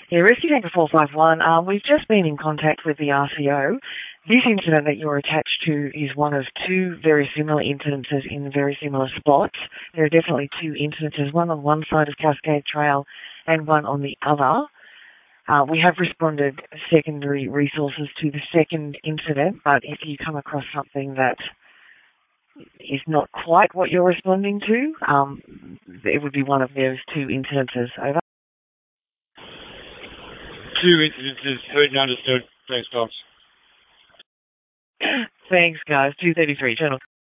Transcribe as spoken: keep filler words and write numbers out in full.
Yeah, Rescue Tanker four five one, um, we've just been in contact with the R C O. This incident that you're attached to is one of two very similar incidences in very similar spots. There are definitely two incidences, one on one side of Cascade Trail and one on the other. Uh, we have responded secondary resources to the second incident, but if you come across something that is not quite what you're responding to, um, it would be one of those two incidences. Over. Two incidences, heard and understood. Thanks, Docs. Thanks, guys. two thirty-three, Channel